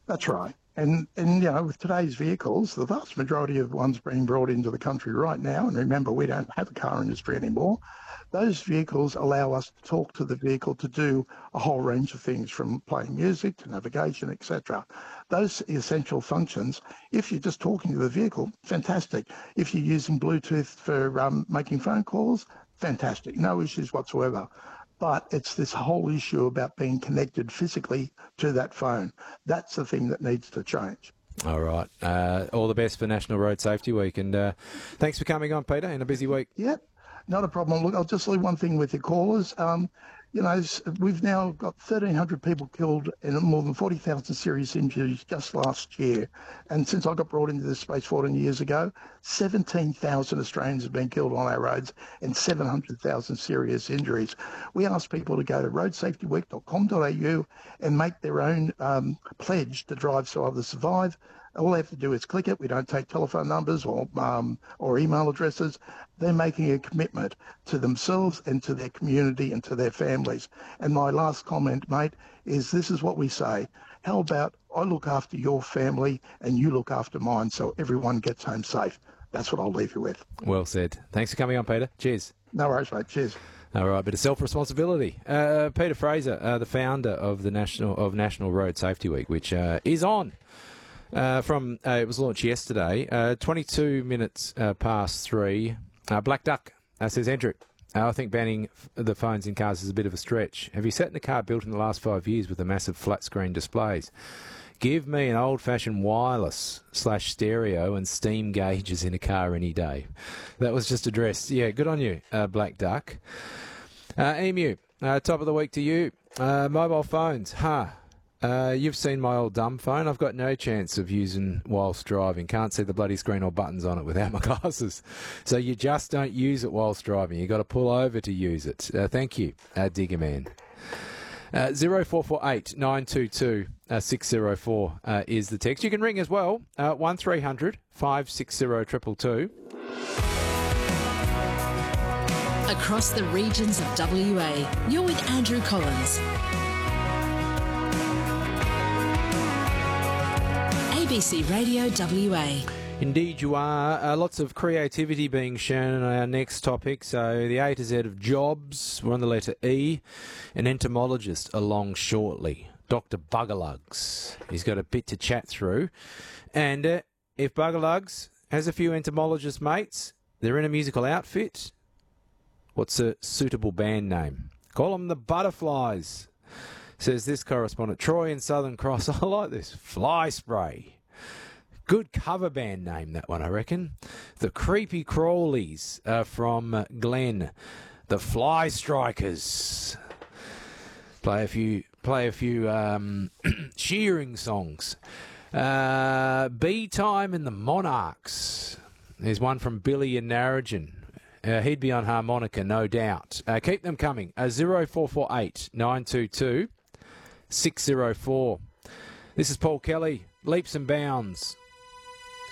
That's right. And with today's vehicles, the vast majority of the ones being brought into the country right now, and remember, we don't have a car industry anymore, those vehicles allow us to talk to the vehicle to do a whole range of things, from playing music to navigation, etc. Those essential functions, if you're just talking to the vehicle, fantastic. If you're using Bluetooth for making phone calls, fantastic. No issues whatsoever. But it's this whole issue about being connected physically to that phone. That's the thing that needs to change. All right. All the best for National Road Safety Week. And thanks for coming on, Peter, in a busy week. Yep, not a problem. Look, I'll just leave one thing with your callers. We've now got 1,300 people killed and more than 40,000 serious injuries just last year. And since I got brought into this space 14 years ago, 17,000 Australians have been killed on our roads and 700,000 serious injuries. We ask people to go to roadsafetyweek.com.au and make their own pledge to drive so others survive. All they have to do is click it. We don't take telephone numbers or email addresses. They're making a commitment to themselves and to their community and to their families. And my last comment, mate, is this is what we say. How about I look after your family and you look after mine so everyone gets home safe? That's what I'll leave you with. Well said. Thanks for coming on, Peter. Cheers. No worries, mate. Cheers. All right, bit of self-responsibility. Peter Fraser, the founder of National Road Safety Week, which is on. It was launched yesterday, 22 minutes past 3. Black Duck says, Andrew, I think banning the phones in cars is a bit of a stretch. Have you sat in a car built in the last 5 years with the massive flat screen displays? Give me an old-fashioned wireless / stereo and steam gauges in a car any day. That was just addressed. Yeah, good on you, Black Duck. Emu, top of the week to you. Mobile phones, you've seen my old dumb phone. I've got no chance of using whilst driving. Can't see the bloody screen or buttons on it without my glasses. So you just don't use it whilst driving. You've got to pull over to use it. Thank you, Digger Man. 0448 922 604 is the text. You can ring as well, 1300 560 222. Across the regions of WA, you're with Andrew Collins. ABC Radio WA. Indeed you are. Lots of creativity being shown in our next topic. So the A to Z of jobs, we're on the letter E. An entomologist along shortly, Dr. Buggerlugs. He's got a bit to chat through. And if Buggerlugs has a few entomologist mates, they're in a musical outfit, what's a suitable band name? Call them the Butterflies, says this correspondent. Troy in Southern Cross. I like this. Fly Spray. Good cover band name, that one, I reckon. The Creepy Crawlies from Glen. The Fly Strikers. Play a few shearing songs. Bee Time and the Monarchs. There's one from Billy and Narrogin. He'd be on harmonica, no doubt. Keep them coming. 0448 922 604. This is Paul Kelly. Leaps and Bounds.